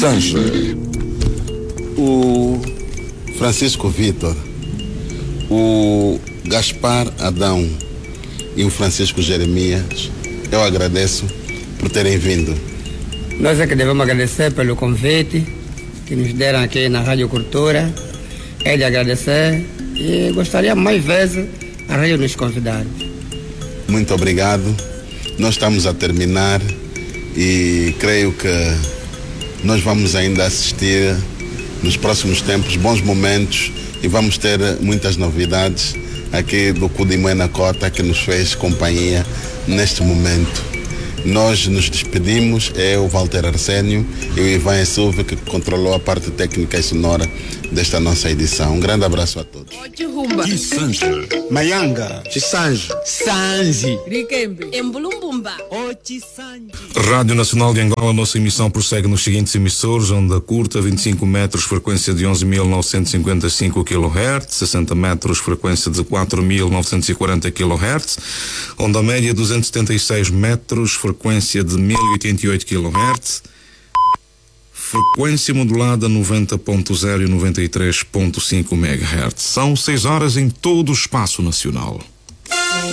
Kisanje. O Francisco Vitor, o Gaspar Adão e o Francisco Jeremias, eu agradeço por terem vindo. Nós é que devemos agradecer pelo convite que nos deram aqui na Rádio Cultura. É de agradecer e gostaria mais vezes a rádio nos convidar. Muito obrigado. Nós estamos a terminar e creio que nós vamos ainda assistir nos próximos tempos bons momentos e vamos ter muitas novidades aqui do Cudimoena Cota, que nos fez companhia neste momento. Nós nos despedimos, eu, Walter Arsénio, e o Ivan Silva, que controlou a parte técnica e sonora desta nossa edição. Um grande abraço a todos. Kisanje. Mayanga, Chisange, Sanji. Rikembe, Embulumbumba, Sanji. Rádio Nacional de Angola, nossa emissão prossegue nos seguintes emissores: onda curta 25 metros, frequência de 11.955 kHz, 60 metros, frequência de 4.940 kHz, onda média 276 metros, frequência de 1.088 kHz, frequência modulada 90.0 e 93.5 MHz. São 6 horas em todo o espaço nacional.